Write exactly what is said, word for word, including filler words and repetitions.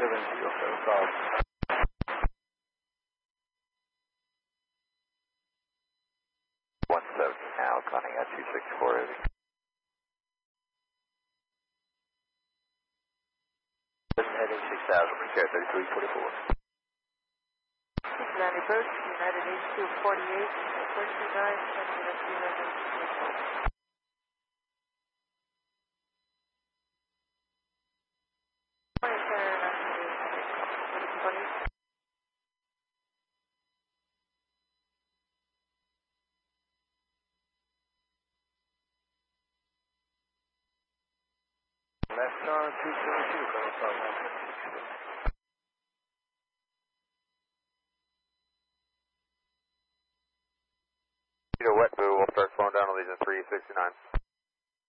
seven zero, Call. one seven, now conning at two six four eighty. Heading six thousand, repair thirty-three forty-four. six nine approach, United H two forty-eight, approach two nine, sending a three hundred. Left on two seventy-two, Call. Wet, we'll start slowing down on these at three sixty-nine.